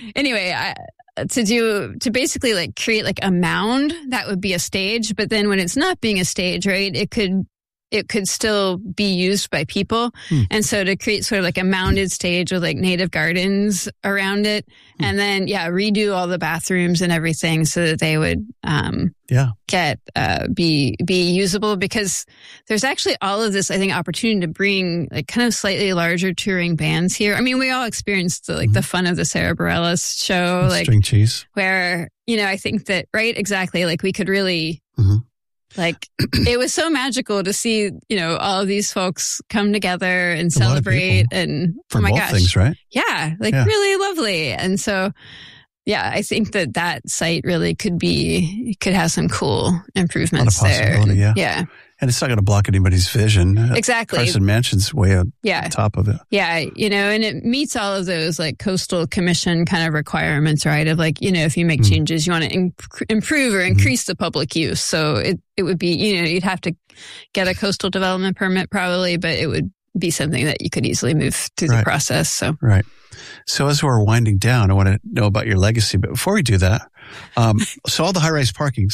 anyway, to basically like create like a mound that would be a stage, but then when it's not being a stage, right, it could still be used by people. And so to create sort of like a mounded stage with like native gardens around it, and then redo all the bathrooms and everything so that they would be usable, because there's actually all of this, I think, opportunity to bring like kind of slightly larger touring bands here. I mean, we all experienced the fun of the Sarah Bareilles show, like string cheese, where, I think that, right, exactly, like we could really like, it was so magical to see, all of these folks come together and celebrate, and for both things, right? Yeah, really lovely. And so, I think that site really could have some cool improvements there. Yeah. And it's not going to block anybody's vision. Exactly. Carson Mansion's way on top of it. Yeah, and it meets all of those like coastal commission kind of requirements, right? Of like, if you make changes, you want to improve or increase the public use. So it would be, you'd have to get a coastal development permit probably, but it would be something that you could easily move through the process. So right. So as we're winding down, I want to know about your legacy. But before we do that, so all the high-rise parking,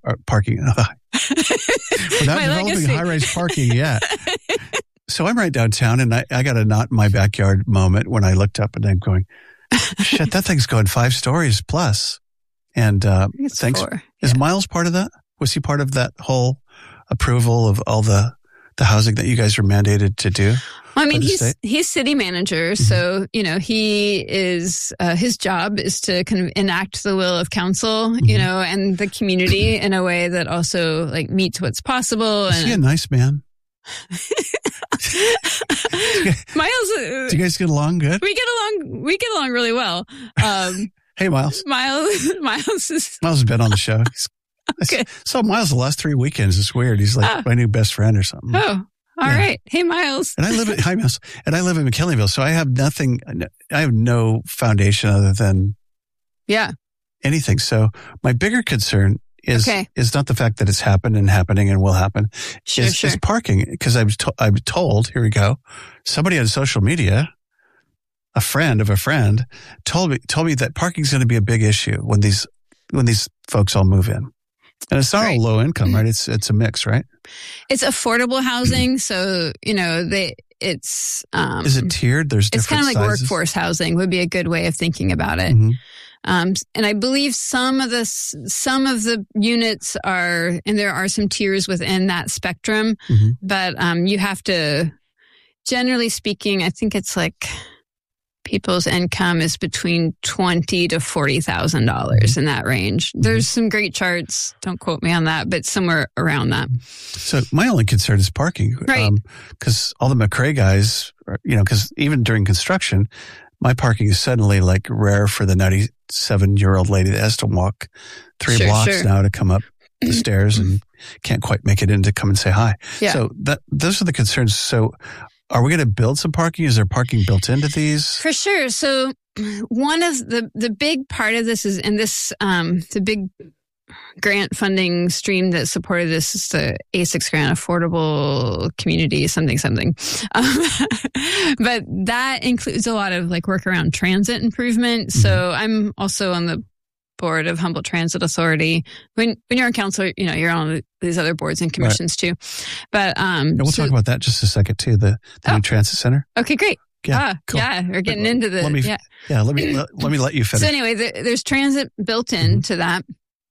we're not developing high-rise parking yet. So I'm right downtown, and I got a not in my backyard moment when I looked up and I'm going, shit, that thing's going 5 stories plus. And thanks. 4. Is Miles part of that? Was he part of that whole approval of all the housing that you guys were mandated to do? Well, I mean, he's city manager, so he is his job is to kind of enact the will of council, and the community in a way that also like meets what's possible. Is he a nice man? Miles, do you guys get along good? We get along really well. Hey, Miles. Miles has been on the show. I saw Miles the last 3 weekends. It's weird. He's like my new best friend or something. Oh. All right. Hey, Miles. And hi, Miles. And I live in McKinleyville, so I have nothing. I have no foundation other than anything. So my bigger concern is not the fact that it's happened and happening and will happen. Is parking, because I'm told. Here we go. Somebody on social media, a friend of a friend, told me that parking is going to be a big issue when these folks all move in. And it's not all low income, right? It's a mix, right? It's affordable housing, so it's is it tiered? There's different it's kind of like sizes? Workforce housing would be a good way of thinking about it. And I believe some of the units are, and there are some tiers within that spectrum, but you have to, generally speaking, I think it's like people's income is between $20,000 to $40,000 in that range. There's some great charts. Don't quote me on that, but somewhere around that. So my only concern is parking, right? Because all the McRae guys, because even during construction, my parking is suddenly like rare for the 97-year-old lady that has to walk 3 blocks now to come up the stairs and can't quite make it in to come and say hi. Yeah. So those are the concerns. So are we going to build some parking? Is there parking built into these? For sure. So one of the big part of this is, and this, the big grant funding stream that supported this is the A6 grant, Affordable Community something. But that includes a lot of like work around transit improvement. So I'm also on the board of Humboldt Transit Authority. When you're on council, you're on these other boards and commissions too. But we'll talk about that just a second too. The new transit center. Okay, great. Yeah, cool. Yeah, we're getting into the. Let me let you finish. So anyway, there's transit built into that.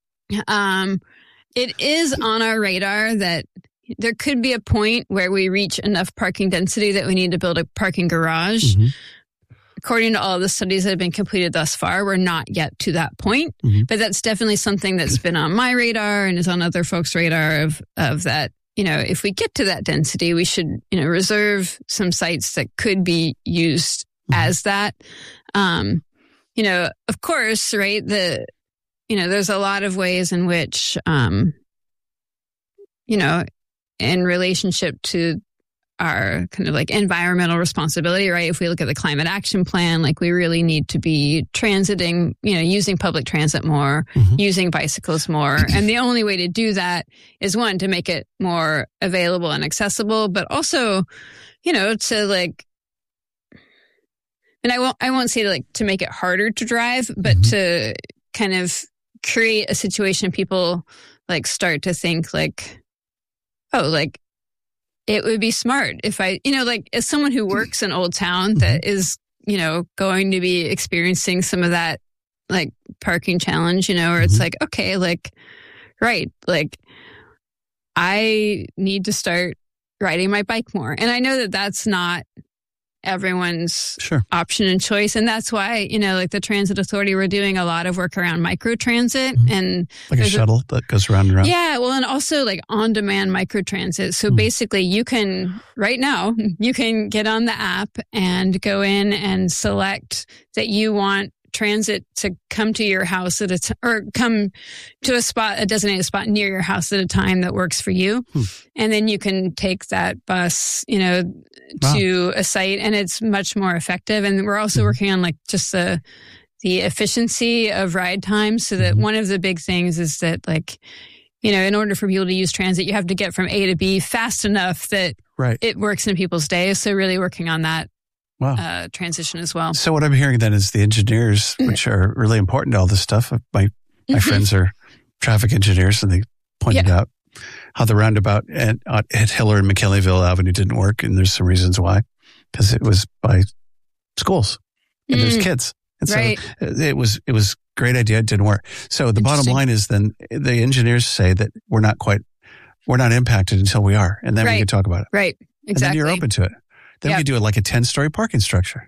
It is on our radar that there could be a point where we reach enough parking density that we need to build a parking garage. According to all the studies that have been completed thus far, we're not yet to that point. But that's definitely something that's been on my radar and is on other folks' radar of that. If we get to that density, we should, reserve some sites that could be used as that. Of course, right, there's a lot of ways in which, in relationship to our kind of like environmental responsibility, right? If we look at the climate action plan, like we really need to be transiting, using public transit more, using bicycles more. And the only way to do that is one, to make it more available and accessible, but also, to like and I won't say to make it harder to drive, but to kind of create a situation people start to think it would be smart if I, as someone who works in Old Town that is, going to be experiencing some of that parking challenge, or it's okay, right. I need to start riding my bike more. And I know that that's not everyone's option and choice. And that's why, the Transit Authority, we're doing a lot of work around microtransit and a shuttle that goes around and around. Yeah. Well, and also on-demand microtransit. So basically you can, right now, you can get on the app and go in and select that you want transit to come to your house or come to a designated spot near your house at a time that works for you. And then you can take that bus, to a site, and it's much more effective. And we're also working on just the efficiency of ride time, so that one of the big things is that in order for people to use transit, you have to get from A to B fast enough that it works in people's days. So really working on that transition as well. So what I'm hearing then is the engineers, which are really important to all this stuff. My friends are traffic engineers, and they pointed out how the roundabout at Hiller and McKinleyville Avenue didn't work, and there's some reasons why, because it was by schools and there's kids, and so it was a great idea. It didn't work. So the bottom line is, then the engineers say that we're not impacted until we are, and then we can talk about it. Right. Exactly. And then you're open to it. Then we could do it like a 10-story parking structure.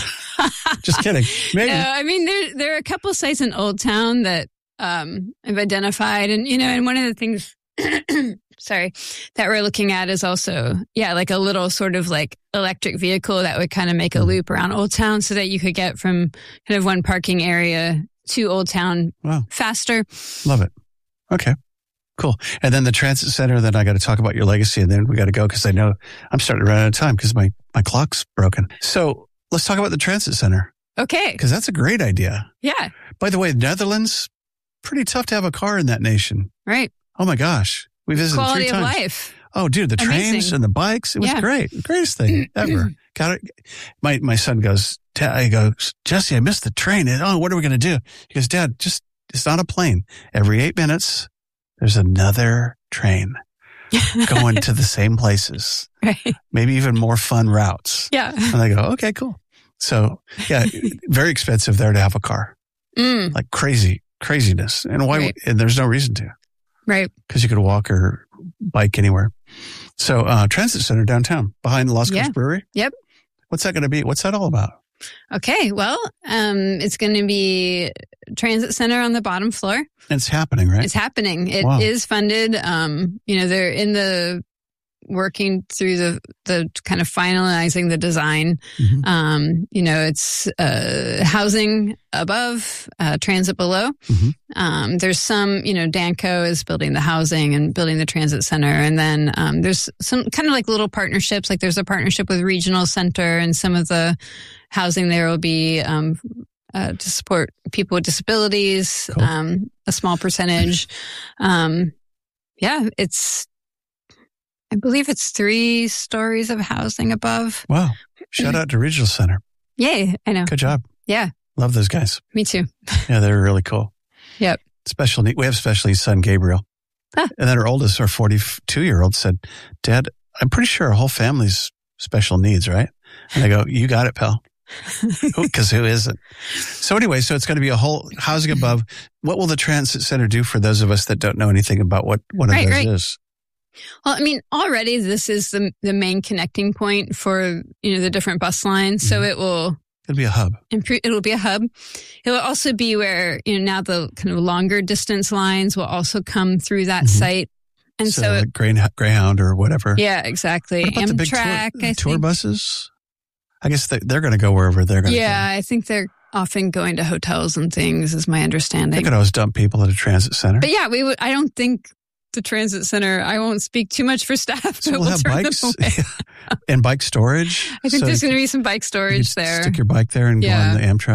Just kidding. Maybe. No, I mean, there are a couple of sites in Old Town that I've identified, and and one of the things, sorry, that we're looking at is also a little sort of electric vehicle that would kind of make a loop around Old Town, so that you could get from kind of one parking area to Old Town faster. Love it. Okay. Cool. And then the transit center, then I got to talk about your legacy, and then we got to go because I know I'm starting to run out of time because my clock's broken. So let's talk about the transit center. Okay. Because that's a great idea. Yeah. By the way, Netherlands, pretty tough to have a car in that nation. Right. Oh my gosh. We visited Quality 3 times. Of life. Oh, dude, the trains and the bikes. It was great. The greatest thing ever. Got it. My son goes, I go, Jesse, I missed the train. And, what are we going to do? He goes, Dad, it's not a plane. Every 8 minutes, there's another train going to the same places, maybe even more fun routes. Yeah. And I go, okay, cool. So very expensive there to have a car, like craziness. And why? And there's no reason to, right? Because you could walk or bike anywhere. So transit center downtown behind the Lost Coast Brewery. Yep. What's that going to be? What's that all about? Okay, well, it's going to be transit center on the bottom floor. And it's happening, right? It's happening. It is funded. They're in the working through the kind of finalizing the design. It's housing above, transit below. There's some, Danco is building the housing and building the transit center. And then there's some kind of little partnerships. There's a partnership with Regional Center, and some of the housing there will be to support people with disabilities, a small percentage. I believe it's 3 stories of housing above. Wow. Shout out to Regional Center. Yay, I know. Good job. Yeah. Love those guys. Me too. Yeah, they're really cool. Yep. Special need. We have special needs son, Gabriel. And then our oldest, our 42-year-old said, Dad, I'm pretty sure our whole family's special needs, right? And I go, you got it, pal. Because who isn't? So anyway, so it's going to be a whole housing above. What will the transit center do for those of us that don't know anything about what one of those is? Well, I mean, already this is the main connecting point for, the different bus lines. So it'll be a hub. It'll be a hub. It will also be where, now the kind of longer distance lines will also come through that site. And so like Greyhound or whatever. Yeah, exactly. What about Amtrak, the big tour buses? I guess they're going to go wherever they're going to go. Yeah, I think they're often going to hotels and things, is my understanding. They could always dump people at a transit center. But yeah, I don't think the transit center, I won't speak too much for staff. So we'll have bikes and bike storage. I think there's going to be some bike storage there. Stick your bike there and go on the Amtrak.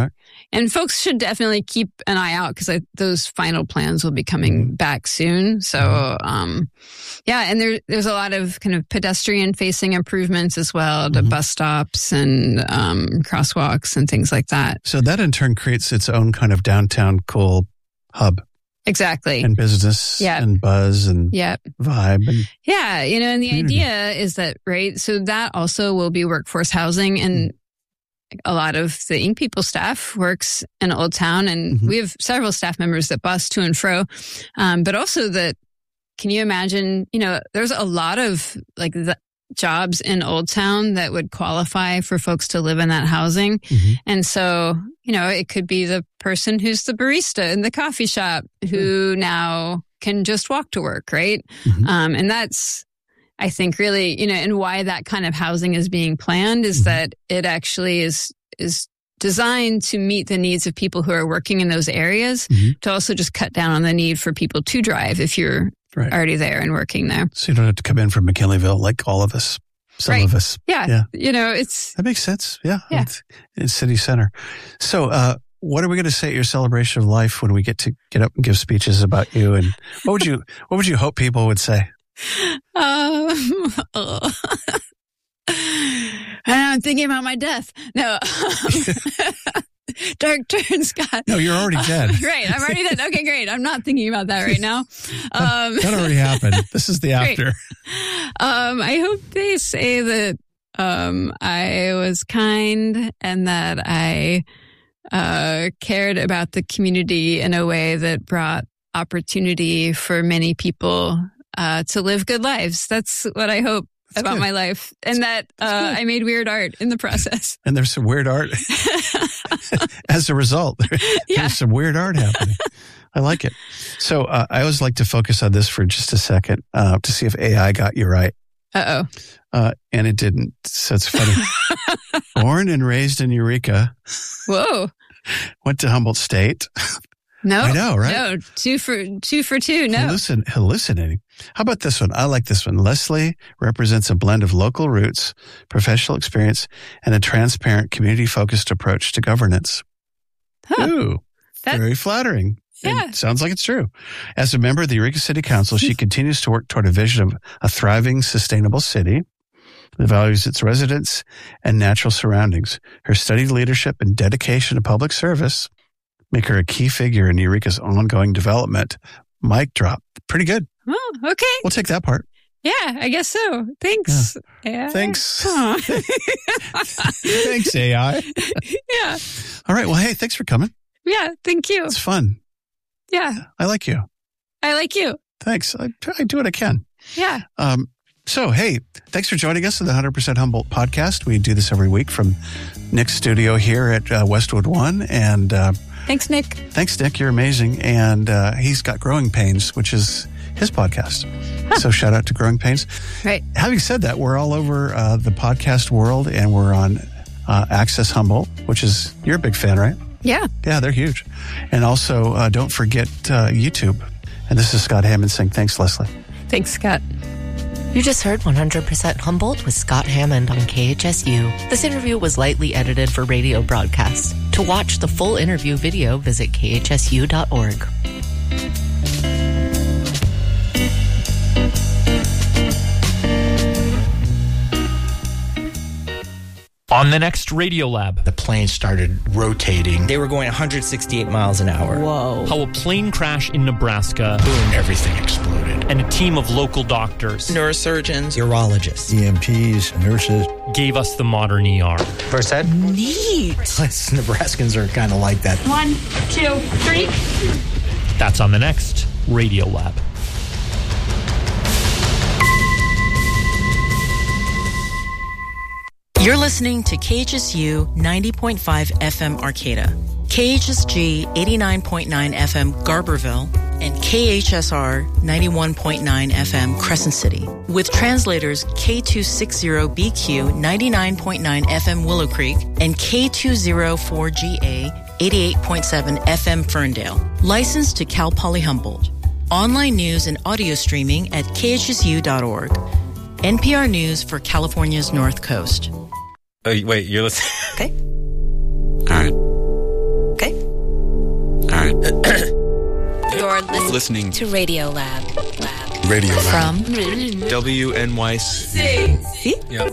And folks should definitely keep an eye out because those final plans will be coming back soon. So, and there's a lot of kind of pedestrian-facing improvements as well to bus stops and crosswalks and things like that. So that in turn creates its own kind of downtown cool hub. Exactly. And business and buzz and vibe. And and the idea is that, right, so that also will be workforce housing, and a lot of the Ink People staff works in Old Town, and we have several staff members that bus to and fro, but also that, can you imagine, there's a lot of like the jobs in Old Town that would qualify for folks to live in that housing. And so, it could be the person who's the barista in the coffee shop who now can just walk to work, right? And that's, I think, really, and why that kind of housing is being planned is that it actually is designed to meet the needs of people who are working in those areas, to also just cut down on the need for people to drive if you're already there and working there. So you don't have to come in from McKinleyville like all of us. Some of us. Yeah. It's... That makes sense. Yeah. It's city center. So, what are we going to say at your celebration of life when we get up and give speeches about you? And what would you hope people would say? I'm thinking about my death. No. Dark turn, Scott. No, you're already dead. Right. I'm already dead. Okay, great. I'm not thinking about that right now. That already happened. This is the after. I hope they say that I was kind and that I cared about the community in a way that brought opportunity for many people to live good lives. That's what I hope about my life. And that I made weird art in the process. And there's some weird art as a result. There's some weird art happening. I like it. So I always like to focus on this for just a second to see if AI got you right. Uh-oh. And it didn't. So it's funny. Born and raised in Eureka. Whoa. Went to Humboldt State. No. I know, right? No, two for two. No. Hallucinating. How about this one? I like this one. Leslie represents a blend of local roots, professional experience, and a transparent, community-focused approach to governance. Ooh, very flattering. Yeah. It sounds like it's true. As a member of the Eureka City Council, she continues to work toward a vision of a thriving, sustainable city that values its residents and natural surroundings. Her studied leadership and dedication to public service make her a key figure in Eureka's ongoing development. Mic drop. Pretty good. Oh, okay. We'll take that part. Yeah, I guess so. Thanks. Yeah. Thanks. Thanks, AI. Yeah. All right. Well, hey, thanks for coming. Yeah, thank you. It's fun. Yeah. I like you. I like you. Thanks. I do what I can. Yeah. So, hey, thanks for joining us on the 100% Humboldt podcast. We do this every week from Nick's studio here at Westwood One. And thanks, Nick. Thanks, Nick. You're amazing. And he's got Growing Pains, which is his podcast. So shout out to Growing Pains. Right. Having said that, we're all over the podcast world, and we're on Access Humboldt, which is, you're a big fan, right? Yeah. Yeah, they're huge. And also, don't forget YouTube. And this is Scott Hammond saying thanks, Leslie. Thanks, Scott. You just heard 100% Humboldt with Scott Hammond on KHSU. This interview was lightly edited for radio broadcast. To watch the full interview video, visit khsu.org. On the next Radiolab, the plane started rotating. They were going 168 miles an hour. Whoa. How a plane crash in Nebraska, boom, everything exploded. And a team of local doctors, neurosurgeons, urologists, EMTs, nurses, gave us the modern ER. First head? Neat. Nebraskans are kind of like that. 1, 2, 3. That's on the next Radiolab. You're listening to KHSU 90.5 FM Arcata, KHSG 89.9 FM Garberville, and KHSR 91.9 FM Crescent City, with translators K260BQ 99.9 FM Willow Creek and K204GA 88.7 FM Ferndale. Licensed to Cal Poly Humboldt. Online news and audio streaming at khsu.org. NPR News for California's North Coast. Oh, wait, you're listening? Okay. All right. Okay. You're listening to Radio Lab. Radio Lab. From WNYC. See? Yeah.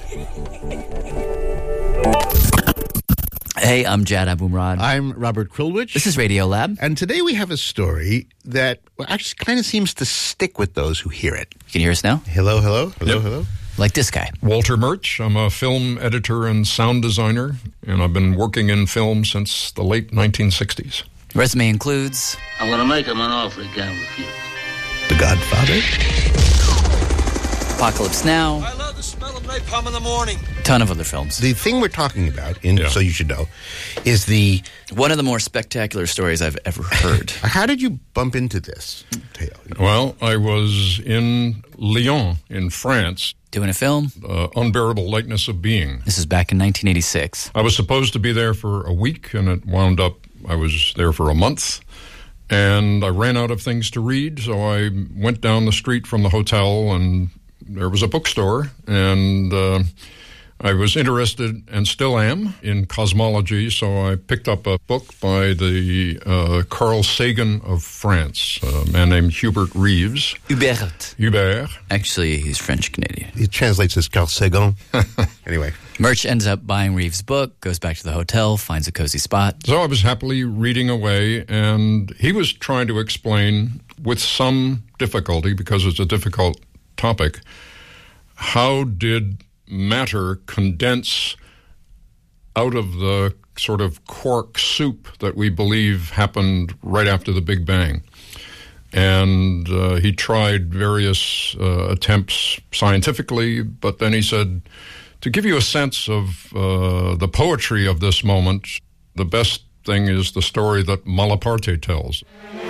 Hey, I'm Jad Abumrad. I'm Robert Krulwich. This is Radio Lab. And today we have a story that actually kind of seems to stick with those who hear it. You can hear us now? Hello, hello, hello, hello. Like this guy. Walter Murch. I'm a film editor and sound designer, and I've been working in film since the late 1960s. Resume includes... I'm going to make him an offer he can't refuse. The Godfather. Apocalypse Now. I love the smell of napalm in the morning. Ton of other films. The thing we're talking about, so you should know, is one of the more spectacular stories I've ever heard. How did you bump into this tale? Well, I was in Lyon, in France. Doing a film? Unbearable Lightness of Being. This is back in 1986. I was supposed to be there for a week, and it wound up, I was there for a month. And I ran out of things to read, so I went down the street from the hotel, and there was a bookstore, and I was interested, and still am, in cosmology, so I picked up a book by the Carl Sagan of France, a man named Hubert Reeves. Hubert. Actually, he's French-Canadian. It translates as Carl Sagan. Anyway. Murch ends up buying Reeves' book, goes back to the hotel, finds a cozy spot. So I was happily reading away, and he was trying to explain, with some difficulty, because it's a difficult topic, how did matter condense out of the sort of quark soup that we believe happened right after the Big Bang. And he tried various attempts scientifically, but then he said, to give you a sense of the poetry of this moment, the best thing is the story that Malaparte tells.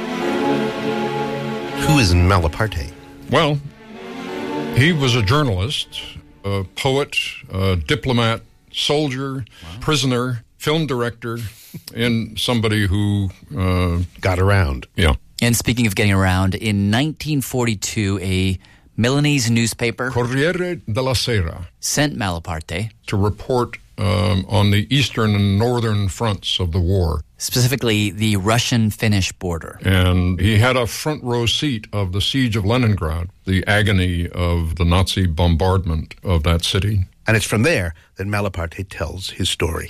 Who is Malaparte? Well, he was a journalist, a poet, a diplomat, soldier, prisoner, film director, and somebody who got around. Yeah. And speaking of getting around, in 1942, a Milanese newspaper, Corriere della Sera, sent Malaparte to report on the eastern and northern fronts of the war. Specifically, the Russian-Finnish border. And he had a front row seat of the siege of Leningrad, the agony of the Nazi bombardment of that city. And it's from there that Malaparte tells his story.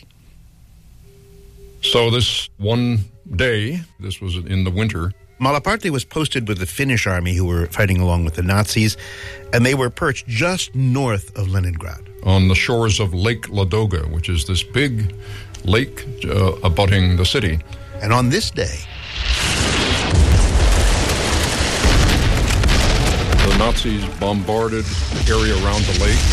So this one day, this was in the winter, Malaparte was posted with the Finnish army who were fighting along with the Nazis, and they were perched just north of Leningrad. On the shores of Lake Ladoga, which is this big lake abutting the city. And on this day, the Nazis bombarded the area around the lake.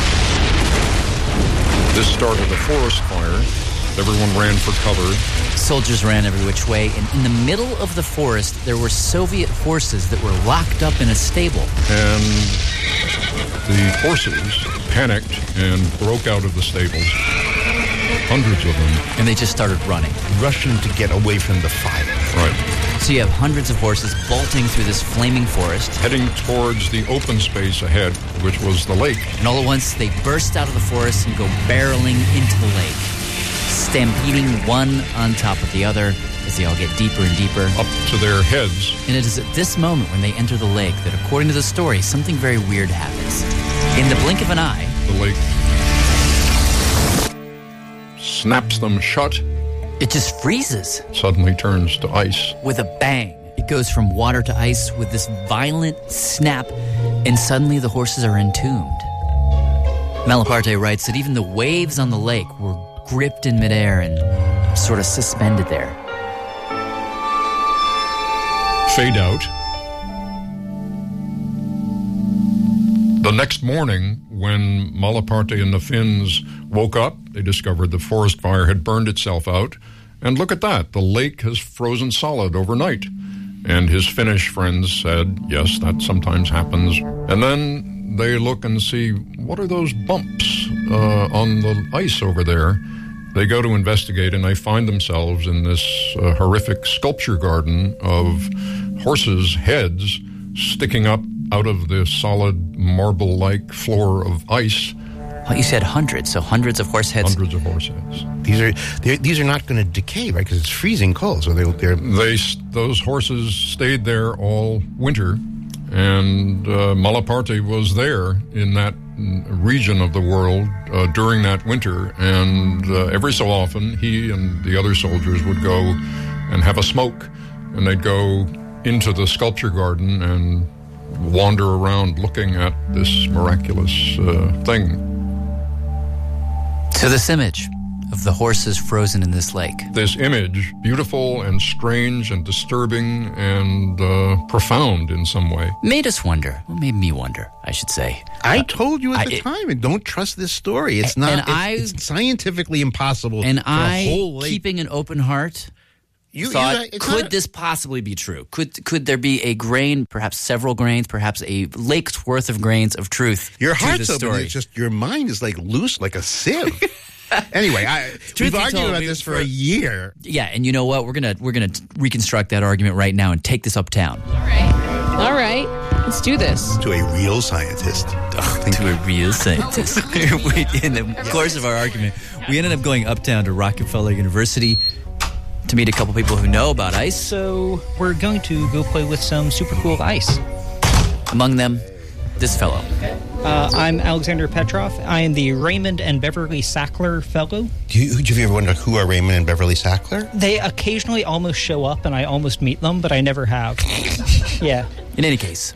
This started a forest fire. Everyone ran for cover. Soldiers ran every which way, and in the middle of the forest, there were Soviet horses that were locked up in a stable. And the horses panicked and broke out of the stables. Hundreds of them. And they just started running. Rushing to get away from the fire. Right. So you have hundreds of horses bolting through this flaming forest. Heading towards the open space ahead, which was the lake. And all at once, they burst out of the forest and go barreling into the lake, stampeding one on top of the other as they all get deeper and deeper. Up to their heads. And it is at this moment when they enter the lake that, according to the story, something very weird happens. In the blink of an eye, the lake snaps them shut. It just freezes. Suddenly turns to ice. With a bang. It goes from water to ice with this violent snap, and suddenly the horses are entombed. Malaparte writes that even the waves on the lake were gripped in midair and sort of suspended there. Fade out. The next morning, when Malaparte and the Finns woke up, they discovered the forest fire had burned itself out. And look at that, the lake has frozen solid overnight. And his Finnish friends said, yes, that sometimes happens. And then they look and see, what are those bumps on the ice over there? They go to investigate, and they find themselves in this horrific sculpture garden of horses' heads sticking up out of the solid marble-like floor of ice Well, you said hundreds, so hundreds of horse heads. Hundreds of horse heads. These are not going to decay, right? Because it's freezing cold. So those horses stayed there all winter, and Malaparte was there in that region of the world during that winter, and every so often he and the other soldiers would go and have a smoke, and they'd go into the sculpture garden and wander around looking at this miraculous thing. So this image of the horses frozen in this lake. This image, beautiful and strange and disturbing and profound in some way. Made us wonder. Well, made me wonder, I should say. I told you at the time, and don't trust this story. It's not. It's scientifically impossible. And for a whole lake. Keeping an open heart, thought, could this possibly be true? Could there be a grain, perhaps several grains, perhaps a lake's worth of grains of truth? Your heart's open. Story. It's just your mind is like loose, like a sieve. Anyway, we've argued about this for a year. Yeah, and you know what? We're gonna reconstruct that argument right now and take this uptown. All right. Let's do this. To a real scientist. To a real scientist. In the course of our argument, we ended up going uptown to Rockefeller University to meet a couple people who know about ice. So we're going to go play with some super cool ice. Among them, this fellow. I'm Alexander Petrov. I am the Raymond and Beverly Sackler Fellow. Do you ever wonder who are Raymond and Beverly Sackler? They occasionally almost show up, and I almost meet them, but I never have. Yeah. In any case,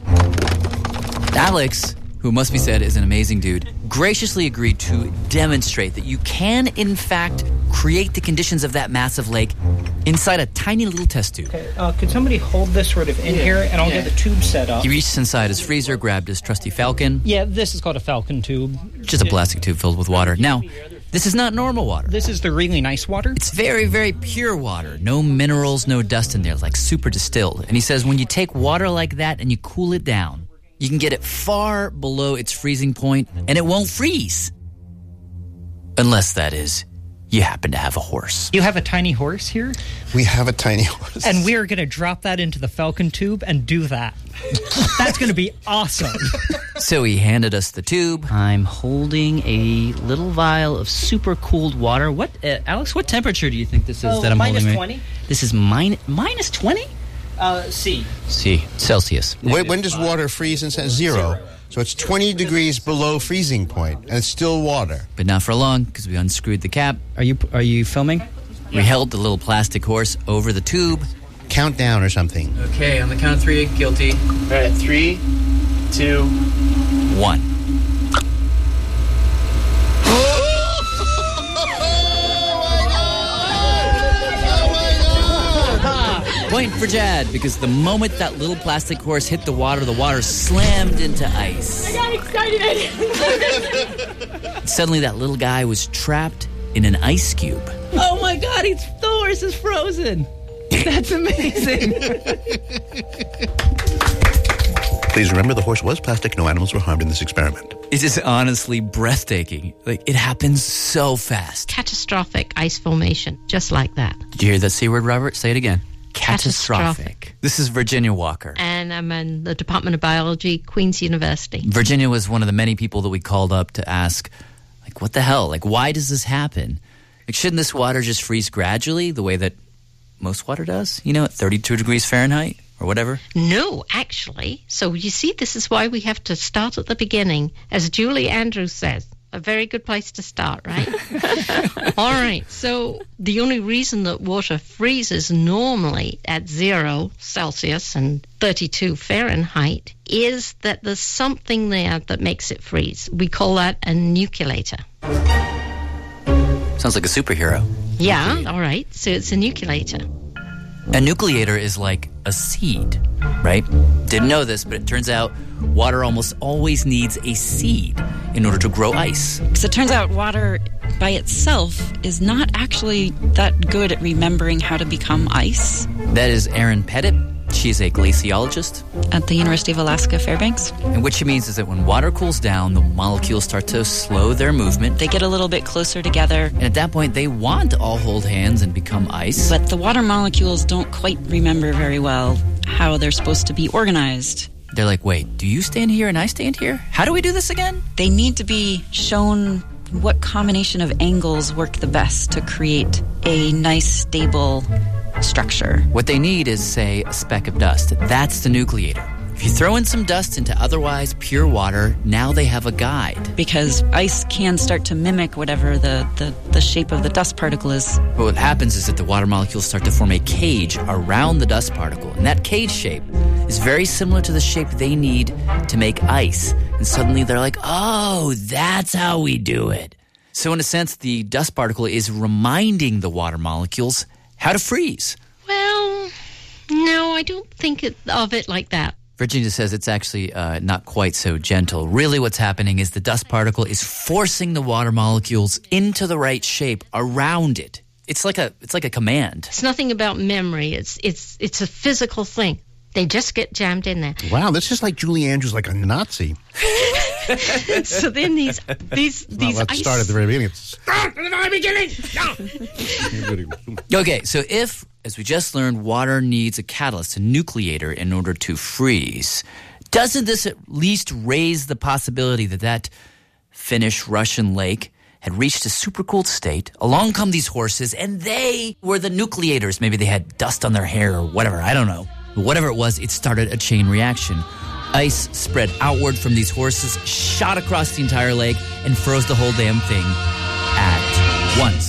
Alex, who must be said is an amazing dude, graciously agreed to demonstrate that you can, in fact, create the conditions of that massive lake inside a tiny little test tube. Okay, could somebody hold this sort of in here, and I'll get the tube set up. He reached inside his freezer, grabbed his trusty Falcon. Yeah, this is called a Falcon tube. Just a plastic tube filled with water. Now, this is not normal water. This is the really nice water. It's very, very pure water. No minerals, no dust in there. It's like super distilled. And he says when you take water like that and you cool it down, you can get it far below its freezing point, and it won't freeze. Unless, that is, you happen to have a horse. You have a tiny horse here? We have a tiny horse. And we are going to drop that into the Falcon tube and do that. That's going to be awesome. So he handed us the tube. I'm holding a little vial of super cooled water. What, Alex, what temperature do you think this is that I'm holding? Minus 20. This is minus 20? C. Celsius. When does water freeze and say zero? So it's 20 degrees below freezing point, and it's still water. But not for long, because we unscrewed the cap. Are you filming? We held the little plastic horse over the tube. Countdown or something. Okay, on the count of 3, guilty. All right, 3, 2, 1. Point for Jad, because the moment that little plastic horse hit the water slammed into ice. I got excited. Suddenly that little guy was trapped in an ice cube. Oh my God, the horse is frozen. That's amazing. Please remember the horse was plastic. No animals were harmed in this experiment. It is honestly breathtaking. Like, it happens so fast. Catastrophic ice formation, just like that. Did you hear that C word, Robert? Say it again. Catastrophic. This is Virginia Walker. And I'm in the Department of Biology, Queen's University. Virginia was one of the many people that we called up to ask, like, what the hell? Like, why does this happen? Like, shouldn't this water just freeze gradually the way that most water does? You know, at 32 degrees Fahrenheit or whatever? No, actually. So you see, this is why we have to start at the beginning. As Julie Andrews says, a very good place to start, right? All right. So the only reason that water freezes normally at 0 Celsius and 32 Fahrenheit is that there's something there that makes it freeze. We call that a nucleator. Sounds like a superhero. Yeah, all right. So it's a nucleator. A nucleator is like a seed, right? Didn't know this, but it turns out water almost always needs a seed in order to grow ice. Because it turns out water by itself is not actually that good at remembering how to become ice. That is Erin Pettit. She's a glaciologist at the University of Alaska Fairbanks. And what she means is that when water cools down, the molecules start to slow their movement. They get a little bit closer together. And at that point, they want to all hold hands and become ice. But the water molecules don't quite remember very well how they're supposed to be organized. They're like, wait, do you stand here and I stand here? How do we do this again? They need to be shown what combination of angles work the best to create a nice, stable structure. What they need is, say, a speck of dust. That's the nucleator. If you throw in some dust into otherwise pure water, now they have a guide. Because ice can start to mimic whatever the shape of the dust particle is. But what happens is that the water molecules start to form a cage around the dust particle. And that cage shape is very similar to the shape they need to make ice. And suddenly they're like, oh, that's how we do it. So in a sense, the dust particle is reminding the water molecules how to freeze. Well, no, I don't think of it like that. Virginia says it's actually not quite so gentle. Really what's happening is the dust particle is forcing the water molecules into the right shape around it. It's like a command. It's nothing about memory. It's a physical thing. They just get jammed in there. Wow, this is like Julie Andrews, like a Nazi. So then these let's start at the very beginning. Start at the very beginning. Okay, so if, as we just learned, water needs a catalyst, a nucleator, in order to freeze, doesn't this at least raise the possibility that Finnish-Russian lake had reached a supercooled state? Along come these horses, and they were the nucleators. Maybe they had dust on their hair or whatever. I don't know. But whatever it was, it started a chain reaction. Ice spread outward from these horses, shot across the entire lake, and froze the whole damn thing at once.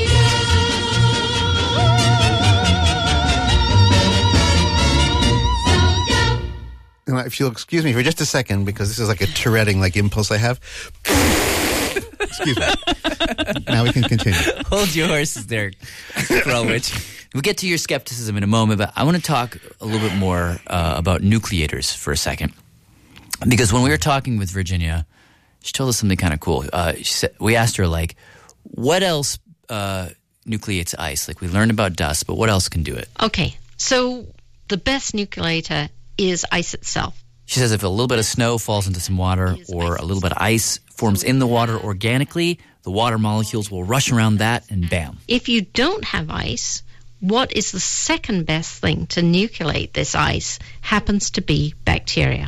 If you'll excuse me for just a second, because this is like a Touretting impulse I have. Excuse me. Now we can continue. Hold your horses there, Krulwich. We'll get to your skepticism in a moment, but I want to talk a little bit more about nucleators for a second. Because when we were talking with Virginia, she told us something kind of cool. We asked her, what else nucleates ice? We learned about dust, but what else can do it? Okay, so the best nucleator is ice itself. She says if a little bit of snow falls into some water or a little bit of ice forms in the water organically, the water molecules will rush around that and bam. If you don't have ice, what is the second best thing to nucleate this ice happens to be bacteria.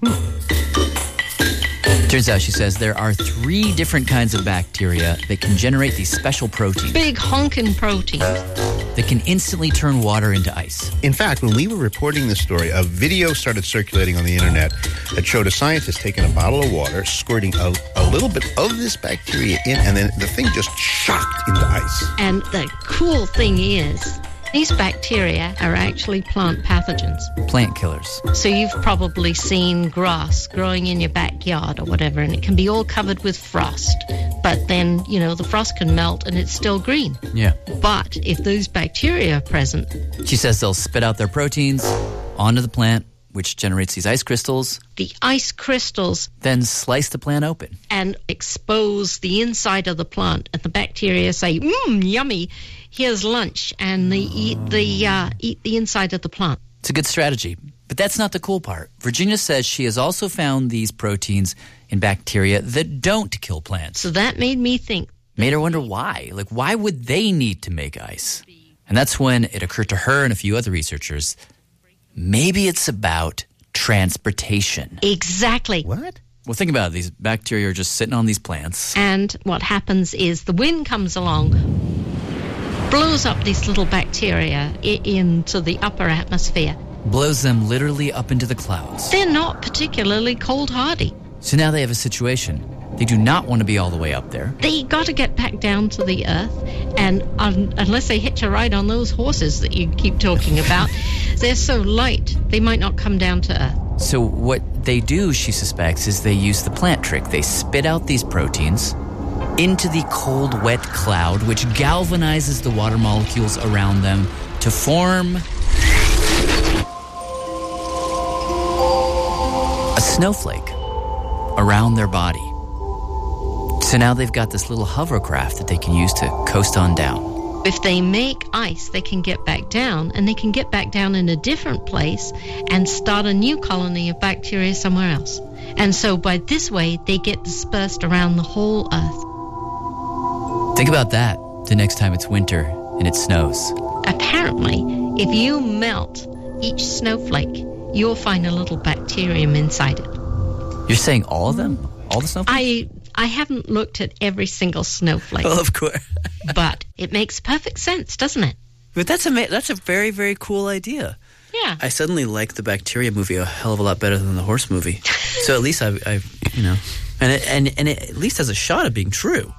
Turns out, she says, there are 3 different kinds of bacteria that can generate these special proteins. Big honking proteins. That can instantly turn water into ice. In fact, when we were reporting this story, a video started circulating on the internet that showed a scientist taking a bottle of water, squirting a little bit of this bacteria in, and then the thing just shocked into ice. And the cool thing is, these bacteria are actually plant pathogens. Plant killers. So you've probably seen grass growing in your backyard or whatever, and it can be all covered with frost. But then, the frost can melt and it's still green. Yeah. But if those bacteria are present... She says they'll spit out their proteins onto the plant, which generates these ice crystals. The ice crystals... Then slice the plant open. And expose the inside of the plant. And the bacteria say, yummy, here's lunch. And they eat the inside of the plant. It's a good strategy. But that's not the cool part. Virginia says she has also found these proteins in bacteria that don't kill plants. So that made me think. Made her wonder why. Why would they need to make ice? And that's when it occurred to her and a few other researchers, maybe it's about transportation. Exactly. What? Well, think about it. These bacteria are just sitting on these plants. And what happens is the wind comes along, blows up these little bacteria into the upper atmosphere. Blows them literally up into the clouds. They're not particularly cold hardy. So now they have a situation. They do not want to be all the way up there. They got to get back down to the earth, and unless they hitch a ride on those horses that you keep talking about, they're so light, they might not come down to earth. So what they do, she suspects, is they use the plant trick. They spit out these proteins into the cold, wet cloud, which galvanizes the water molecules around them to form a snowflake around their body. So now they've got this little hovercraft that they can use to coast on down. If they make ice, they can get back down, and they can get back down in a different place and start a new colony of bacteria somewhere else. And so by this way, they get dispersed around the whole earth. Think about that the next time it's winter and it snows. Apparently, if you melt each snowflake you'll find a little bacterium inside it. You're saying all of them? All the snowflakes? I haven't looked at every single snowflake. Well, of course. But it makes perfect sense, doesn't it? But that's a very, very cool idea. Yeah. I suddenly like the bacteria movie a hell of a lot better than the horse movie. So at least I you know, and it at least has a shot of being true.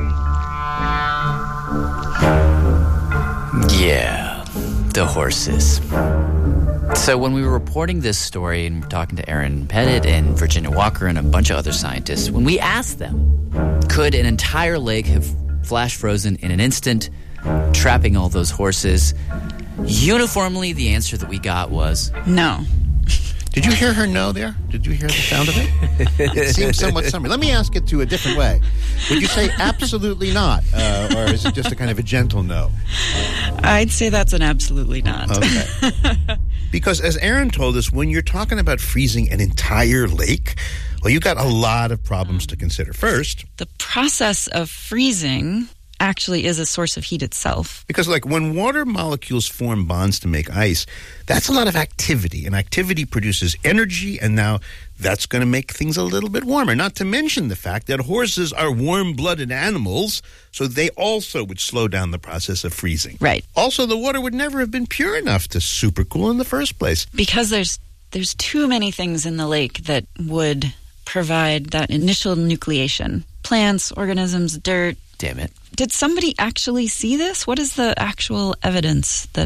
Yeah, the horses. So when we were reporting this story and we're talking to Aaron Pettit and Virginia Walker and a bunch of other scientists, when we asked them, could an entire lake have flash frozen in an instant, trapping all those horses, uniformly the answer that we got was no. Did you hear her no there? Did you hear the sound of it? It seems somewhat summary. Let me ask it to a different way. Would you say absolutely not? Or is it just a kind of a gentle no? I'd say that's an absolutely not. Okay. Because as Aaron told us, when you're talking about freezing an entire lake, well, you've got a lot of problems to consider. First, the process of freezing actually is a source of heat itself. Because like when water molecules form bonds to make ice, that's a lot of activity, and activity produces energy, and now that's going to make things a little bit warmer. Not to mention the fact that horses are warm-blooded animals, so they also would slow down the process of freezing. Right. Also, the water would never have been pure enough to supercool in the first place. Because there's too many things in the lake that would provide that initial nucleation. Plants, organisms, dirt. Damn it. Did somebody actually see this? What is the actual evidence that...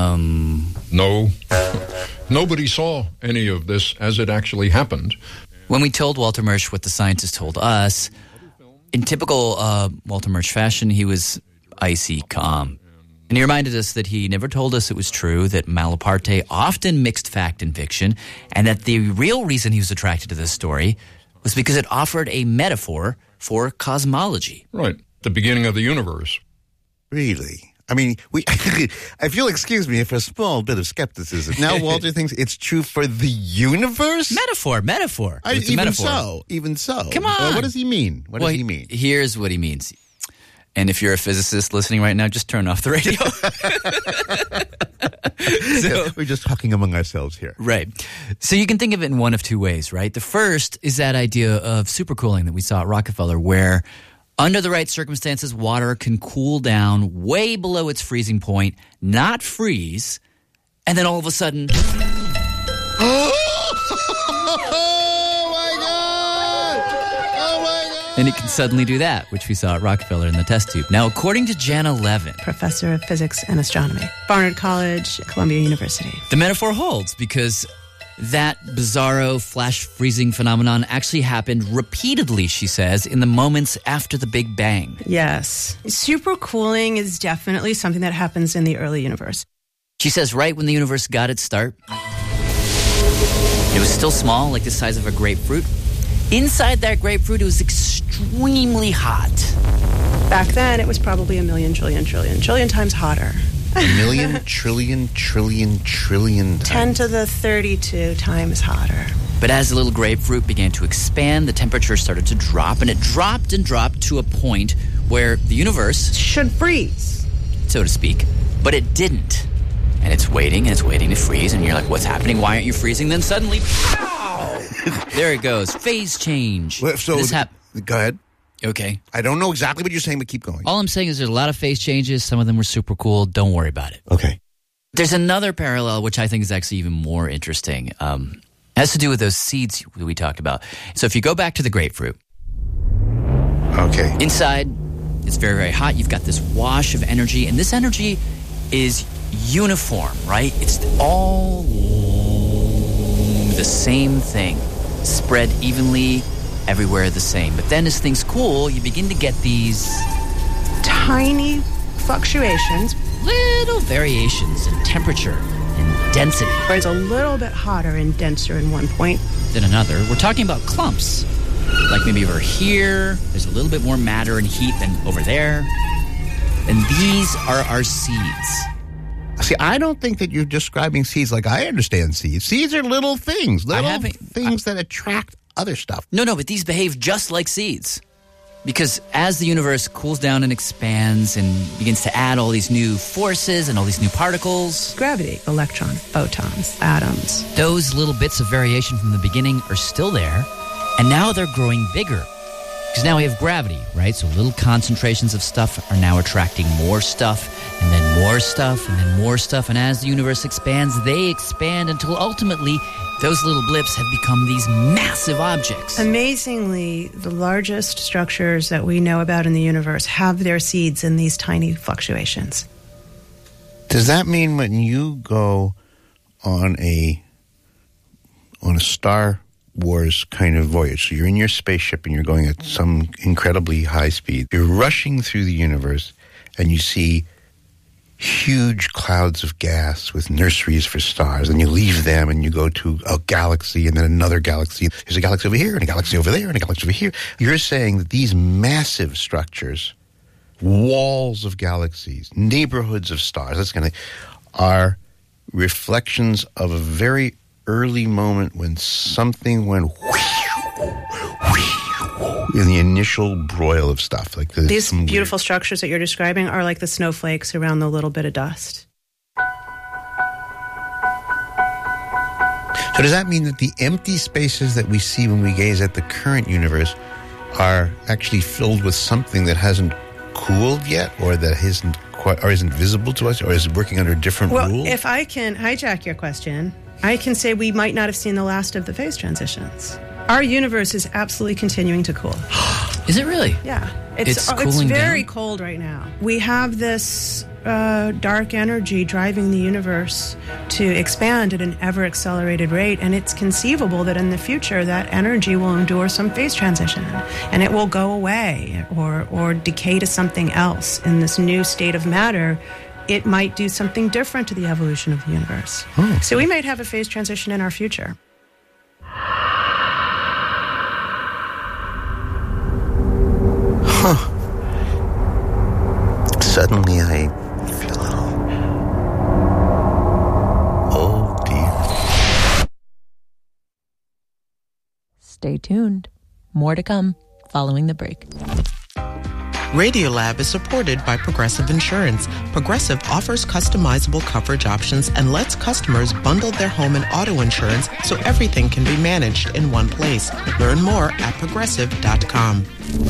No. Nobody saw any of this as it actually happened. When we told Walter Murch what the scientists told us, in typical Walter Murch fashion, he was icy calm. And he reminded us that he never told us it was true, that Malaparte often mixed fact and fiction, and that the real reason he was attracted to this story was because it offered a metaphor for cosmology. Right. The beginning of the universe. Really? I mean, if you'll excuse me for a small bit of skepticism. Now Walter thinks it's true for the universe? Metaphor. Even so. Come on. What does he mean? What does he mean? Here's what he means. And if you're a physicist listening right now, just turn off the radio. So, we're just talking among ourselves here. Right. So you can think of it in one of two ways, right? The first is that idea of supercooling that we saw at Rockefeller, where under the right circumstances, water can cool down way below its freezing point, not freeze, and then all of a sudden... And it can suddenly do that, which we saw at Rockefeller in the test tube. Now, according to Jana Levin, professor of physics and astronomy, Barnard College, Columbia University, the metaphor holds because that bizarro flash freezing phenomenon actually happened repeatedly, she says, in the moments after the Big Bang. Yes. Supercooling is definitely something that happens in the early universe. She says right when the universe got its start, it was still small, like the size of a grapefruit. Inside that grapefruit, it was extremely hot. Back then, it was probably a million trillion times hotter. A million, trillion times. 10 to the 32 times hotter. But as the little grapefruit began to expand, the temperature started to drop, and it dropped and dropped to a point where the universe should freeze, so to speak. But it didn't. And it's waiting to freeze, and you're like, what's happening? Why aren't you freezing? Then suddenly, pow! There it goes. Phase change. Well, so go ahead. Okay. I don't know exactly what you're saying, but keep going. All I'm saying is there's a lot of phase changes. Some of them were super cool. Don't worry about it. Okay. There's another parallel, which I think is actually even more interesting. It has to do with those seeds that we talked about. So if you go back to the grapefruit. Okay. Inside, it's very, very hot. You've got this wash of energy, and this energy is uniform, right? It's all the same thing, spread evenly everywhere the same. But then as things cool, you begin to get these tiny fluctuations, little variations in temperature and density. Where it's a little bit hotter and denser in one point than another. We're talking about clumps. Like maybe over here, there's a little bit more matter and heat than over there. And these are our seeds. See, I don't think that you're describing seeds like I understand seeds. Seeds are little things that attract other stuff. No, but these behave just like seeds. Because as the universe cools down and expands and begins to add all these new forces and all these new particles... Gravity, electron, photons, atoms. Those little bits of variation from the beginning are still there, and now they're growing bigger. Because now we have gravity, right? So little concentrations of stuff are now attracting more stuff, and then more stuff, and then more stuff. And as the universe expands, they expand until ultimately those little blips have become these massive objects. Amazingly, the largest structures that we know about in the universe have their seeds in these tiny fluctuations. Does that mean when you go on a Star Wars kind of voyage, so you're in your spaceship and you're going at some incredibly high speed, you're rushing through the universe and you see huge clouds of gas with nurseries for stars, and you leave them and you go to a galaxy and then another galaxy. There's a galaxy over here and a galaxy over there and a galaxy over here. You're saying that these massive structures, walls of galaxies, neighborhoods of stars, that's kind of, are reflections of a very early moment when something went in the initial broil of stuff. Like these beautiful structures that you're describing are like the snowflakes around the little bit of dust. So does that mean that the empty spaces that we see when we gaze at the current universe are actually filled with something that hasn't cooled yet, or that isn't visible to us, or is working under different rules? Well, if I can hijack your question, I can say we might not have seen the last of the phase transitions. Our universe is absolutely continuing to cool. Is it really? Yeah. It's cooling very down? cold right now. We have this dark energy driving the universe to expand at an ever-accelerated rate, and it's conceivable that in the future that energy will endure some phase transition, and it will go away or decay to something else in this new state of matter. It might do something different to the evolution of the universe. So we might have a phase transition in our future. Suddenly I feel a little... Oh, dear. Stay tuned. More to come following the break. Radiolab is supported by Progressive Insurance. Progressive offers customizable coverage options and lets customers bundle their home and auto insurance so everything can be managed in one place. Learn more at progressive.com.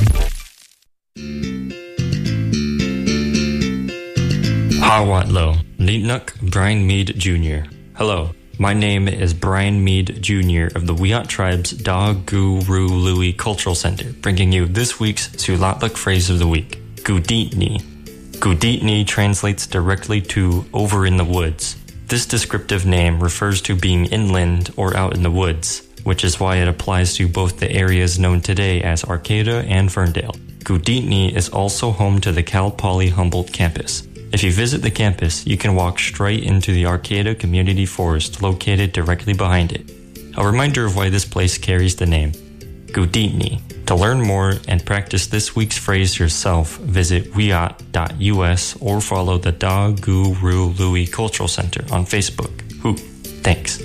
Hawatlo, Nitnuk Brian Mead Jr. Hello, my name is Brian Mead Jr. of the Wiyot Tribe's Da Guru Lui Cultural Center, bringing you this week's Sulatluk phrase of the week, Guditni. Guditni translates directly to over in the woods. This descriptive name refers to being inland or out in the woods, which is why it applies to both the areas known today as Arcata and Ferndale. Guditni is also home to the Cal Poly Humboldt campus. If you visit the campus, you can walk straight into the Arcata Community Forest located directly behind it. A reminder of why this place carries the name, Guditni. To learn more and practice this week's phrase yourself, visit wiyot.us or follow the Da Guru Lui Cultural Center on Facebook. Thanks.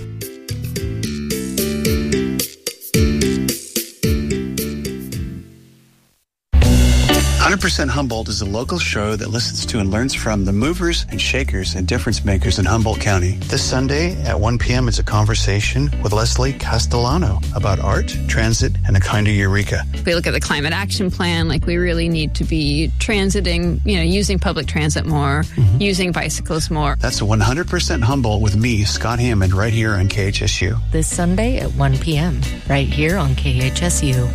100% Humboldt is a local show that listens to and learns from the movers and shakers and difference makers in Humboldt County. This Sunday at 1 p.m. it's a conversation with Leslie Castellano about art, transit, and a kind of eureka. If we look at the climate action plan, like we really need to be transiting, using public transit more, using bicycles more. That's a 100% Humboldt with me, Scott Hammond, right here on KHSU. This Sunday at 1 p.m., right here on KHSU.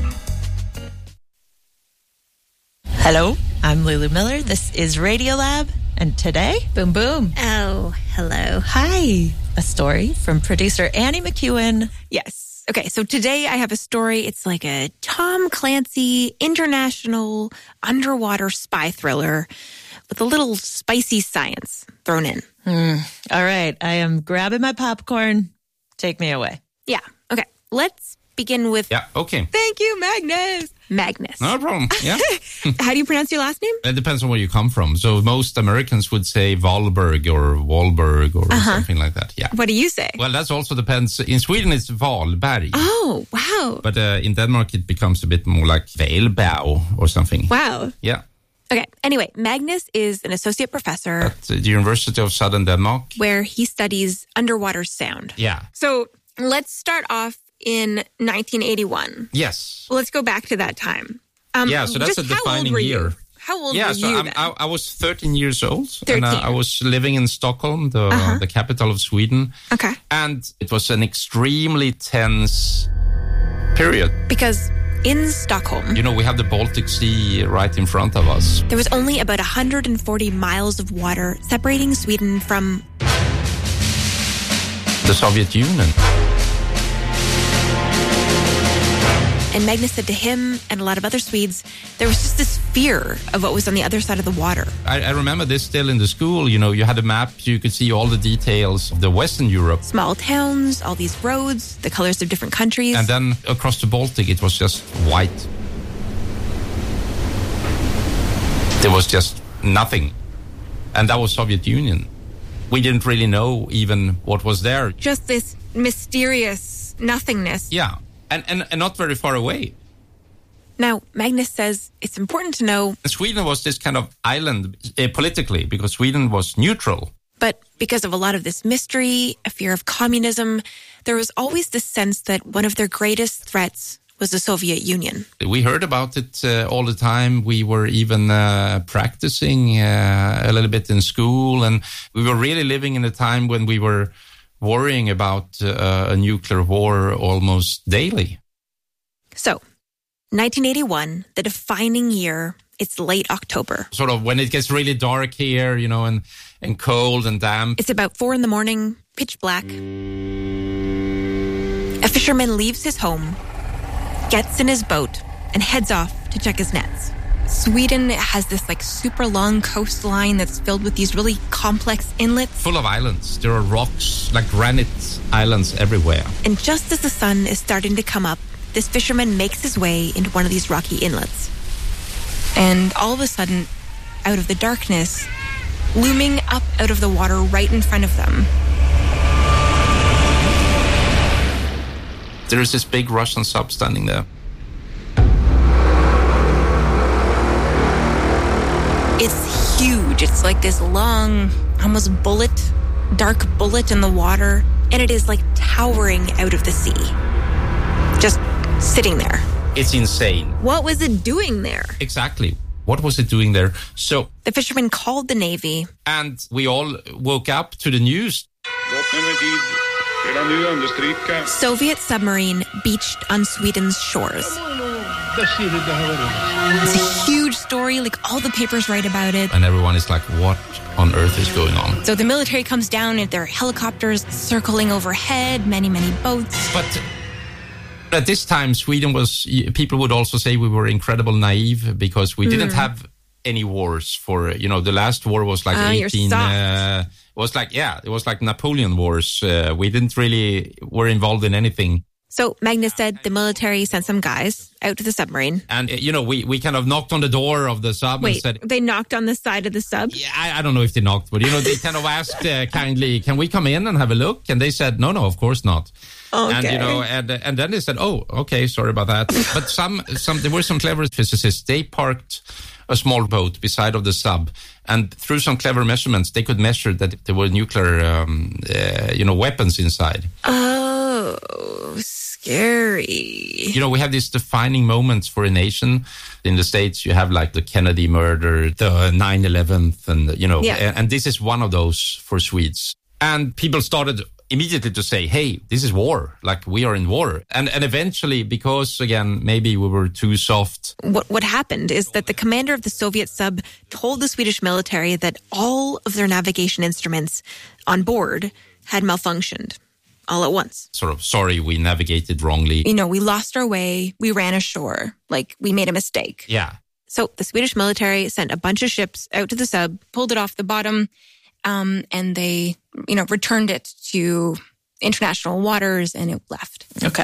Hello, I'm Lulu Miller. This is Radiolab, and today, boom, boom. Oh, hello. Hi. A story from producer Annie McEwen. Yes. Okay, so today I have a story. It's like a Tom Clancy international underwater spy thriller with a little spicy science thrown in. All right, I am grabbing my popcorn. Take me away. Yeah, okay. Let's begin with... Yeah, okay. Thank you, Magnus. Magnus. No problem, yeah. How do you pronounce your last name? It depends on where you come from. So most Americans would say Wahlberg or Wahlberg or something like that, yeah. What do you say? Well, that also depends. In Sweden, it's Wahlberg. Oh, wow. But in Denmark, it becomes a bit more like Wahlberg or something. Wow. Yeah. Okay, anyway, Magnus is an associate professor at the University of Southern Denmark, where he studies underwater sound. Yeah. So let's start off in 1981. Yes. Well, let's go back to that time. So that's a defining year. How old were you then? I was 13 years old. 13. And I was living in Stockholm, the capital of Sweden. Okay. And it was an extremely tense period. Because in Stockholm, we have the Baltic Sea right in front of us. There was only about 140 miles of water separating Sweden from the Soviet Union. And Magnus said to him and a lot of other Swedes, there was just this fear of what was on the other side of the water. I remember this still in the school. You had a map, you could see all the details of the Western Europe. Small towns, all these roads, the colors of different countries. And then across the Baltic, it was just white. There was just nothing. And that was Soviet Union. We didn't really know even what was there. Just this mysterious nothingness. Yeah. And not very far away. Now, Magnus says it's important to know... Sweden was this kind of island politically because Sweden was neutral. But because of a lot of this mystery, a fear of communism, there was always this sense that one of their greatest threats was the Soviet Union. We heard about it all the time. We were even practicing a little bit in school. And we were really living in a time when we were worrying about a nuclear war almost daily. So, 1981, the defining year, it's late October. Sort of when it gets really dark here, and cold and damp. It's about 4 a.m, pitch black. A fisherman leaves his home, gets in his boat, and heads off to check his nets. Sweden has this super long coastline that's filled with these really complex inlets. Full of islands. There are rocks, like granite islands everywhere. And just as the sun is starting to come up, this fisherman makes his way into one of these rocky inlets. And all of a sudden, out of the darkness, looming up out of the water right in front of them, there is this big Russian sub standing there. It's huge. It's like this long, almost dark bullet in the water. And it is towering out of the sea. Just sitting there. It's insane. What was it doing there? Exactly. What was it doing there? So the fisherman called the Navy. And we all woke up to the news. Soviet submarine beached on Sweden's shores. It's a huge story, all the papers write about it. And everyone is like, what on earth is going on? So the military comes down in their helicopters circling overhead, many, many boats. But at this time, people would also say we were incredibly naive because we didn't have any wars for, the last war was it was like Napoleon Wars. We didn't really were involved in anything. So Magnus said the military sent some guys out to the submarine. And, we kind of knocked on the door of the sub and said... they knocked on the side of the sub? Yeah, I don't know if they knocked, but, they kind of asked kindly, can we come in and have a look? And they said, no, of course not. Okay. And then they said, oh, okay, sorry about that. But there were some clever physicists. They parked a small boat beside of the sub, and through some clever measurements, they could measure that there were nuclear, weapons inside. Oh, scary. We have these defining moments for a nation. In the States, you have the Kennedy murder, the 9/11, and and this is one of those for Swedes. And people started immediately to say, hey, this is war, we are in war. And eventually, because, again, maybe we were too soft. What happened is that the commander of the Soviet sub told the Swedish military that all of their navigation instruments on board had malfunctioned all at once. Sort of, sorry, we navigated wrongly. We lost our way, we ran ashore, we made a mistake. Yeah. So the Swedish military sent a bunch of ships out to the sub, pulled it off the bottom, and they, returned it to international waters, and it left. Okay.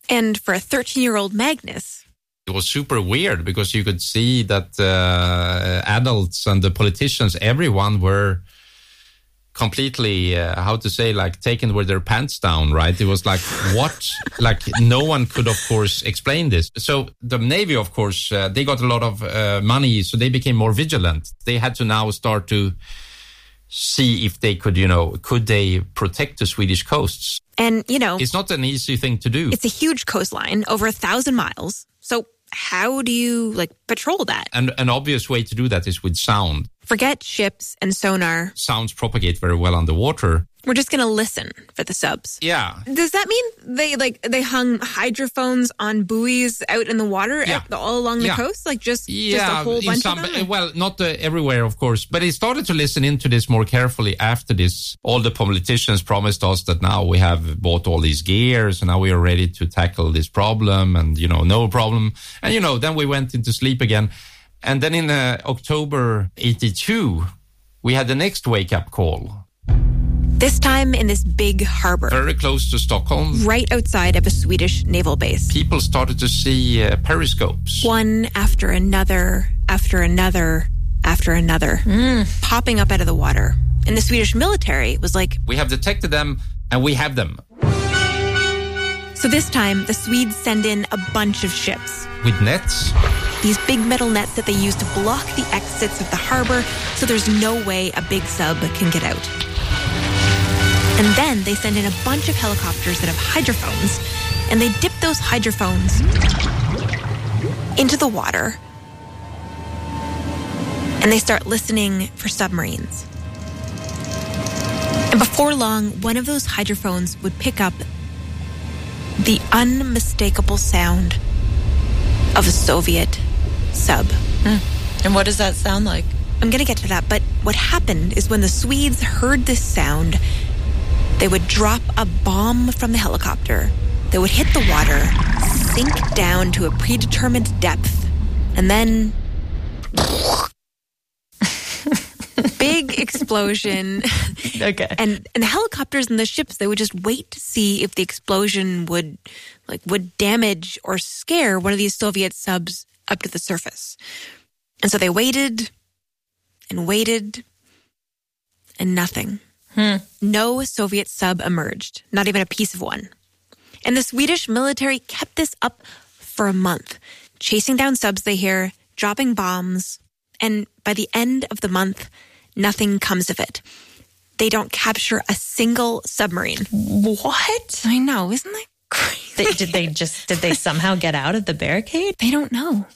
And for a 13-year-old Magnus, it was super weird because you could see that adults and the politicians, everyone were completely, taken with their pants down, right? It was like, what? Like, no one could, of course, explain this. So the Navy, of course, they got a lot of money, so they became more vigilant. They had to now start to see if they could, could they protect the Swedish coasts? And, it's not an easy thing to do. It's a huge coastline, over 1,000 miles. So how do you, patrol that? And an obvious way to do that is with sound. Forget ships and sonar. Sounds propagate very well underwater. We're just going to listen for the subs. Yeah. Does that mean they hung hydrophones on buoys out in the water all along the coast? Just a whole bunch of them? Well, not everywhere, of course. But he started to listen into this more carefully after this. All the politicians promised us that now we have bought all these gears and now we are ready to tackle this problem and, no problem. And, then we went into sleep again. And then in October 82, we had the next wake-up call. This time in this big harbor. Very close to Stockholm. Right outside of a Swedish naval base. People started to see periscopes. One after another, after another, after another. Popping up out of the water. And the Swedish military was like, we have detected them and we have them. So this time, the Swedes send in a bunch of ships. With nets? These big metal nets that they use to block the exits of the harbor so there's no way a big sub can get out. And then they send in a bunch of helicopters that have hydrophones, and they dip those hydrophones into the water, and they start listening for submarines. And before long, one of those hydrophones would pick up the unmistakable sound of a Soviet sub. And what does that sound like? I'm going to get to that, but what happened is when the Swedes heard this sound, they would drop a bomb from the helicopter that would hit the water, sink down to a predetermined depth, and then big explosion. Okay. And the helicopters and the ships, they would just wait to see if the explosion would damage or scare one of these Soviet subs up to the surface. And so they waited and waited, and nothing. No Soviet sub emerged, not even a piece of one. And the Swedish military kept this up for a month, chasing down subs they hear, dropping bombs, and by the end of the month, nothing comes of it. They don't capture a single submarine. What? I know, isn't that crazy? Did they somehow get out of the barricade? They don't know.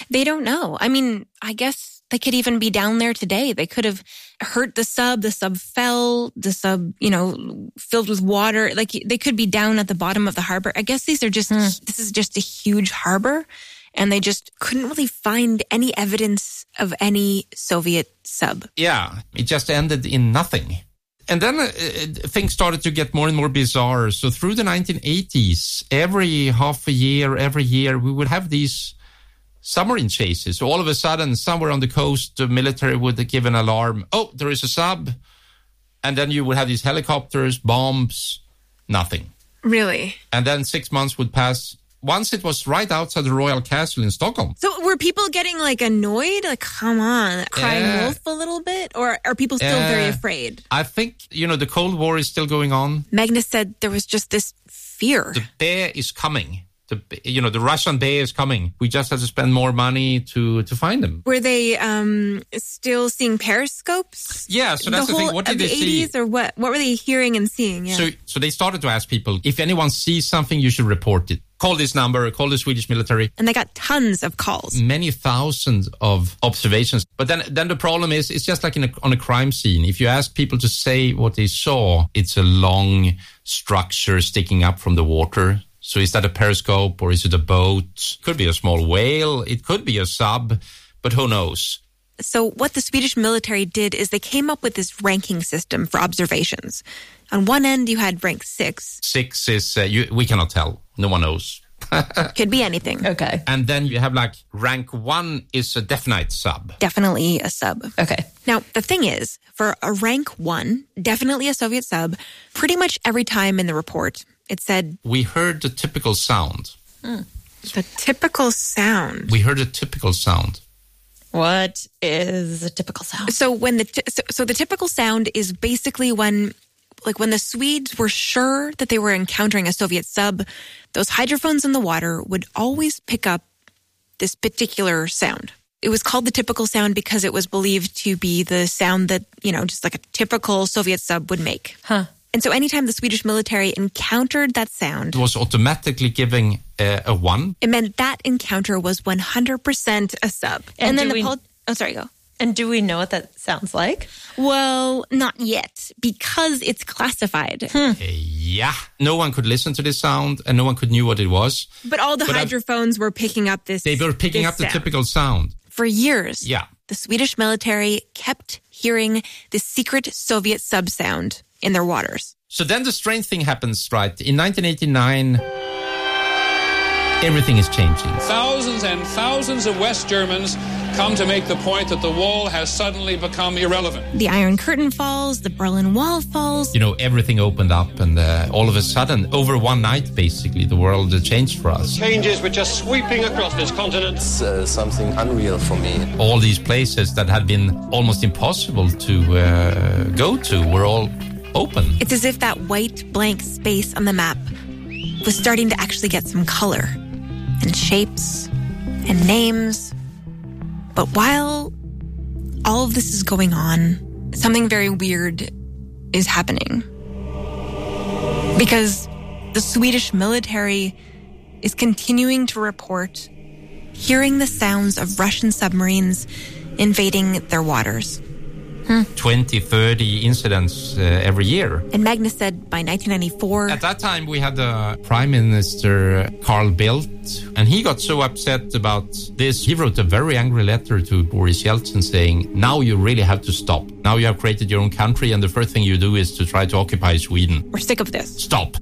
I mean, I guess they could even be down there today. They could have hurt the sub fell, the sub, filled with water. They could be down at the bottom of the harbor. I guess this is just a huge harbor, and they just couldn't really find any evidence of any Soviet sub. Yeah, it just ended in nothing. And then things started to get more and more bizarre. So through the 1980s, every half a year, every year, we would have these submarine chases. So all of a sudden, somewhere on the coast, the military would give an alarm. Oh, there is a sub. And then you would have these helicopters, bombs, nothing. Really? And then 6 months would pass. Once it was right outside the Royal Castle in Stockholm. So were people getting annoyed? Come on, crying wolf a little bit? Or are people still very afraid? I think, the Cold War is still going on. Magnus said there was just this fear. The bear is coming. The Russian bear is coming. We just have to spend more money to find them. Were they still seeing periscopes? Yeah, so that's the thing. What did they see? 80s or what? What were they hearing and seeing? Yeah. So they started to ask people, if anyone sees something, you should report it. Call this number, call the Swedish military. And they got tons of calls. Many thousands of observations. But then the problem is, it's just like on a crime scene. If you ask people to say what they saw, it's a long structure sticking up from the water. So is that a periscope or is it a boat? Could be a small whale. It could be a sub, but who knows? So what the Swedish military did is they came up with this ranking system for observations. On one end, you had rank 6. 6 is, we cannot tell. No one knows. Could be anything. Okay. And then you have rank 1 is a definite sub. Definitely a sub. Okay. Now, the thing is, for a rank 1, definitely a Soviet sub, pretty much every time in the report, It said, "We heard the typical sound." The typical sound. We heard a typical sound. What is a typical sound? So when so the typical sound is basically when the Swedes were sure that they were encountering a Soviet sub, those hydrophones in the water would always pick up this particular sound. It was called the typical sound because it was believed to be the sound that, just like a typical Soviet sub would make. Huh. And so anytime the Swedish military encountered that sound, it was automatically giving a 1. It meant that encounter was 100% a sub. And then sorry, go. And do we know what that sounds like? Well, not yet, because it's classified. Yeah. No one could listen to this sound, and no one could knew what it was. But all the hydrophones were picking up this They were picking up the typical sound. For years, yeah, the Swedish military kept hearing this secret Soviet sub sound in their waters. So then the strange thing happens, right? In 1989, everything is changing. Thousands and thousands of West Germans come to make the point that the wall has suddenly become irrelevant. The Iron Curtain falls, the Berlin Wall falls. Everything opened up, and all of a sudden, over one night, basically, the world changed for us. Changes were just sweeping across this continent. It's something unreal for me. All these places that had been almost impossible to go to were all open. It's as if that white blank space on the map was starting to actually get some color and shapes and names. But while all of this is going on, something very weird is happening. Because the Swedish military is continuing to report hearing the sounds of Russian submarines invading their waters. 20, 30 incidents every year. And Magnus said by 1994... At that time, we had the Prime Minister, Carl Bildt, and he got so upset about this. He wrote a very angry letter to Boris Yeltsin saying, now you really have to stop. Now you have created your own country, and the first thing you do is to try to occupy Sweden. We're sick of this. Stop.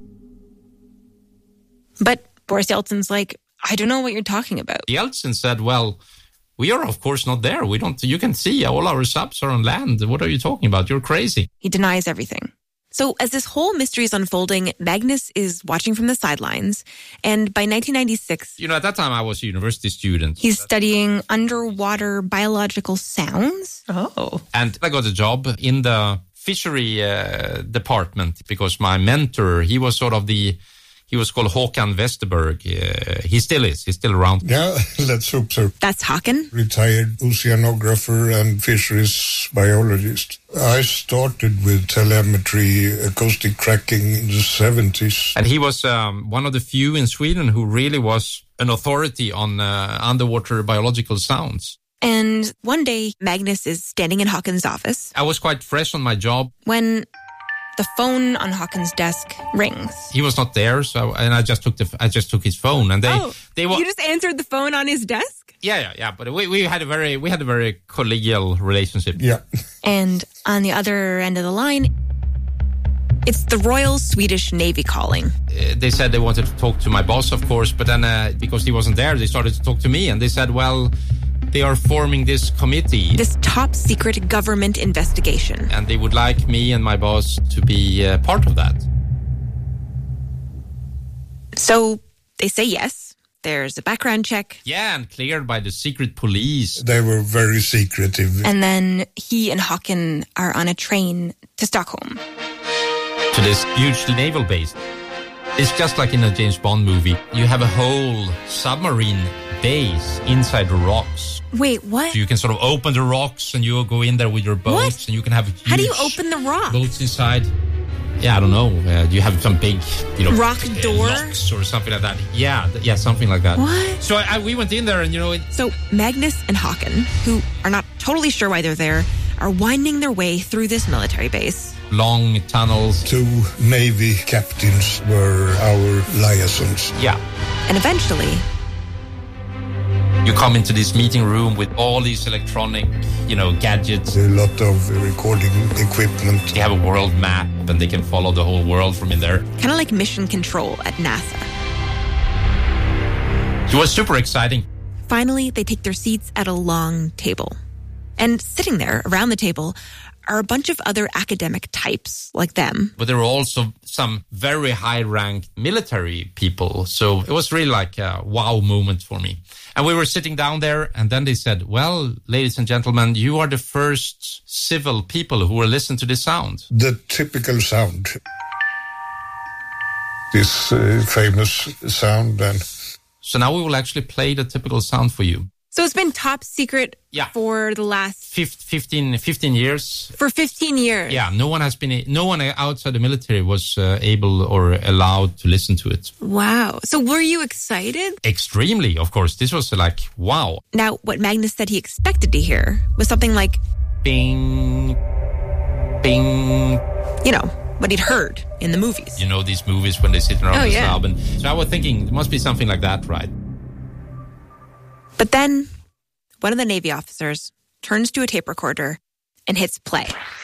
But Boris Yeltsin's like, I don't know what you're talking about. Yeltsin said, well... we are, of course, not there. You can see all our subs are on land. What are you talking about? You're crazy. He denies everything. So as this whole mystery is unfolding, Magnus is watching from the sidelines. And by 1996... at that time I was a university student. He's studying underwater biological sounds. Oh. And I got a job in the fishery department because my mentor, he was sort of he was called Håkan Westerberg. He still is. He's still around. Yeah, let's hope so. That's Håkan. Retired oceanographer and fisheries biologist. I started with telemetry, acoustic tracking in the 70s. And he was one of the few in Sweden who really was an authority on underwater biological sounds. And one day, Magnus is standing in Håkan's office. I was quite fresh on my job. When... the phone on Håkan's desk rings. He was not there, and I just took his phone, and you just answered the phone on his desk? Yeah. But we had a very collegial relationship. Yeah. And on the other end of the line, it's the Royal Swedish Navy calling. They said they wanted to talk to my boss, of course, but then because he wasn't there, they started to talk to me, and they said, well, they are forming this committee. This top secret government investigation. And they would like me and my boss to be part of that. So they say yes. There's a background check. Yeah, and cleared by the secret police. They were very secretive. And then he and Håkan are on a train to Stockholm. To this huge naval base. It's just like in a James Bond movie. You have a whole submarine base inside the rocks. Wait, what? So you can sort of open the rocks and you go in there with your boats and you can have huge How do you open the rock? Boats inside. Yeah, I don't know. You have some big, rock door locks or something like that. Yeah, something like that. What? So we went in there and So Magnus and Håkan, who are not totally sure why they're there, are winding their way through this military base. Long tunnels. 2 Navy captains were our liaisons. Yeah. And eventually... you come into this meeting room with all these electronic, gadgets. A lot of recording equipment. They have a world map and they can follow the whole world from in there. Kind of like mission control at NASA. It was super exciting. Finally, they take their seats at a long table. And sitting there around the table are a bunch of other academic types like them. But there were also some very high-ranked military people. So it was really like a wow moment for me. And we were sitting down there, and then they said, well, ladies and gentlemen, you are the first civil people who will listen to this sound. The typical sound. This famous sound. And so now we will actually play the typical sound for you. So it's been top secret for the last 15 years. For 15 years. Yeah, no one outside the military was able or allowed to listen to it. Wow. So were you excited? Extremely, of course. This was like, wow. Now, what Magnus said he expected to hear was something like bing, bing. You know, what he'd heard in the movies. You know, these movies when they sit around the slab. And so I was thinking, it must be something like that, right? But then one of the Navy officers turns to a tape recorder and hits play.